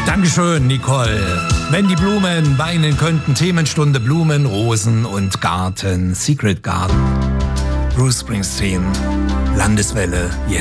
Dankeschön, Nicole. Wenn die Blumen weinen könnten, Themenstunde Blumen, Rosen und Garten, Secret Garden. Bruce Springsteen, Landeswelle, jetzt.